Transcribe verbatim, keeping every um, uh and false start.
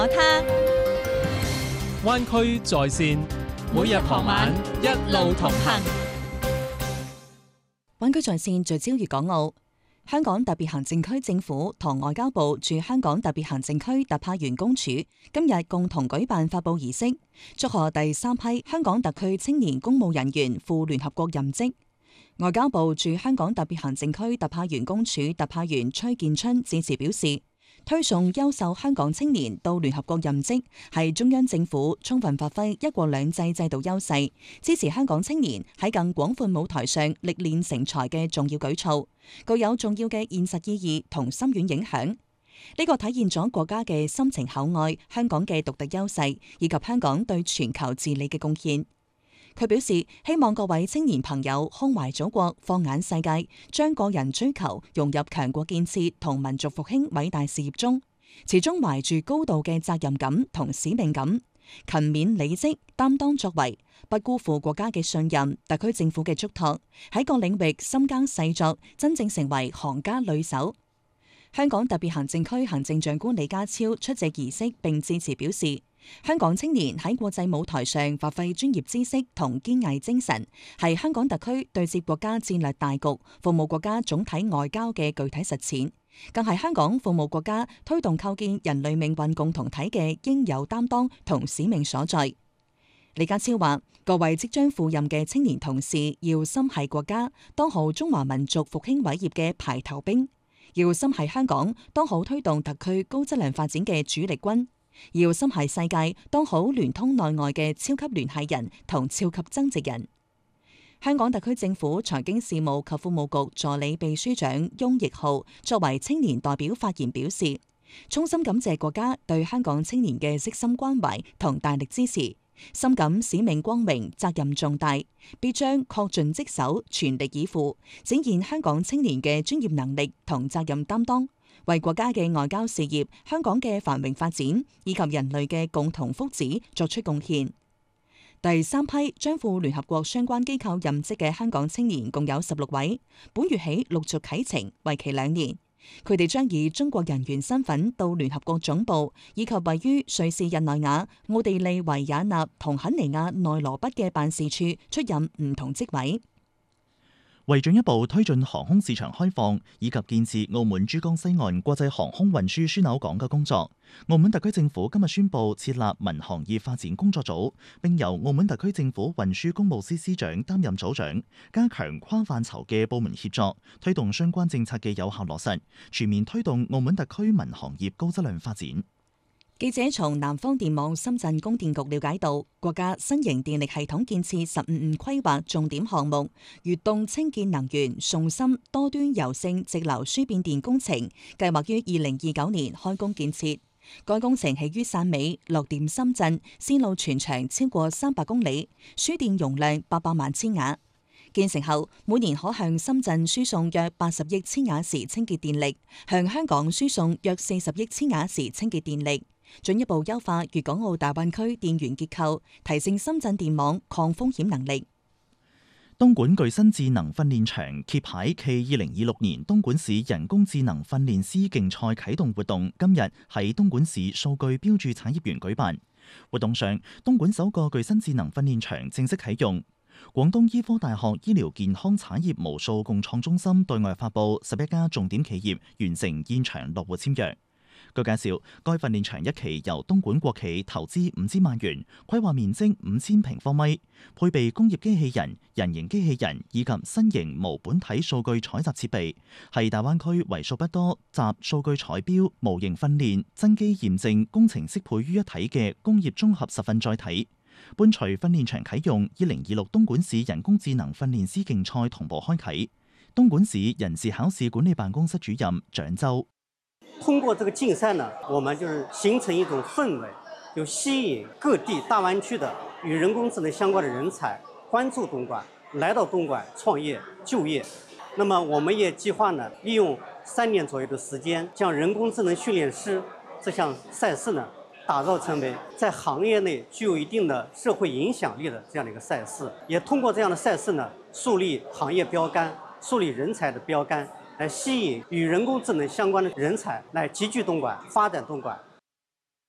他灣區在線，每日傍晚一路同行。 灣區在線聚焦粵港澳。香港特別行政區政府同外交部駐香港特別行政區特派員公署今日共同舉辦發佈儀式，祝賀第三批香港特區青年公務人員赴聯合國任職。外交部駐香港特別行政區特派員公署特派員崔建春致辭表示，推送優秀香港青年到聯合國任職係中央政府充分發揮一國兩制制度優勢，支持香港青年喺更廣闊舞台上歷練成才嘅重要舉措，具有重要嘅現實意義同深遠影響。呢、這個體現咗國家嘅深情厚愛香港嘅獨特優勢，以及香港對全球治理嘅貢獻。佢表示，希望各位青年朋友胸懷祖國，放眼世界，將個人追求融入強國建設同民族復興偉大事業中，始終懷住高度嘅責任感同使命感，勤勉履職，擔當作為，不辜負國家嘅信任、特區政府嘅囑託，喺各領域深耕細作，真正成為行家裡手。香港特別行政區行政長官李家超出席儀式並致辭表示，香港青年喺國際舞台上發揮專業知識同堅毅精神，係香港特區對接國家戰略大局、服務國家總體外交嘅具體實踐，更係香港服務國家、推動構建人類命運共同體嘅應有擔當同使命所在。李家超話：各位即將赴任嘅青年同事要心繫國家，當好中華民族復興偉業嘅排頭兵；要心繫香港，當好推動特區高質量發展嘅主力軍。要心繫世界，當好聯通內外嘅超級聯繫人同超級增值人。香港特區政府財經事務及庫務局助理秘書長翁奕浩作為青年代表發言表示，衷心感謝國家對香港青年嘅悉心關懷同大力支持，深感使命光榮、責任重大，必將恪盡職守、全力以赴，展現香港青年嘅專業能力同責任擔當，為國家嘅外交事業、香港嘅繁榮發展以及人類嘅共同福祉作出貢獻。第三批將赴聯合國相關機構任職嘅香港青年共有十六位，本月起陸續啟程，為期兩年。佢哋將以中國人員身份到聯合國總部以及位於瑞士日內瓦、奧地利維也納同肯尼亞內羅畢嘅辦事處出任唔同職位。 為進一步推進航空市場開放以及建設澳門珠江西岸國際航空運輸樞紐港嘅工作，澳門特區政府今日宣布設立民航業發展工作組，並由澳門特區政府運輸公務司司長擔任組長，加強跨範疇嘅部門協作，推動相關政策嘅有效落實，全面推動澳門特區民航業高質量發展。 記者從南方電網深圳供電局了解到，國家新型電力系統建設十五五規劃重點項目粵東清潔能源送深多端柔性直流輸變電工程，計劃於二零二九年開工建設。該工程起於汕尾，落點深圳，線路全長超過三百公里，輸電容量八百萬千瓦。建成後，每年可向深圳輸送約八十億千瓦時清潔電力，向香港輸送約四十億千瓦時清潔電力。進一步優化粵港澳大灣區電源結構，提升深圳電網抗風險能力。 東莞具新智能訓練場揭牌暨二零二六年東莞市人工智能訓練師競賽啟動活動，今日喺東莞市數據標註產業園舉辦。活動上，東莞首個具新智能訓練場正式啟用。廣東醫科大學醫療健康產業無數共創中心對外發布十一家重點企業完成現場落戶簽約。據介紹，該訓練場一期由東莞國企投資五千萬元，規劃面積五千平方米，配備工業機器人、人形機器人以及新型無本體數據採集設備，係大灣區為數不多集數據採標、模型訓練、真機驗證、工程適配於一體嘅工業綜合實訓載體。伴隨訓練場啟用，二零二六東莞市人工智能訓練師競賽同步開啟。東莞市人事考試管理辦公室主任蔣周。 通過這個競賽呢，我們就是形成一種氛圍，就吸引各地大灣區的與人工智能相關的人才關注東莞，來到東莞創業就業。那麼我們也計劃呢，利用三年左右的時間，將人工智能訓練師這項賽事呢，打造成為在行業內具有一定的社會影響力的這樣的一個賽事。也通過這樣的賽事呢，樹立行業標杆，樹立人才的標杆。來吸引與人工智能相關的人才來集聚東莞，發展東莞。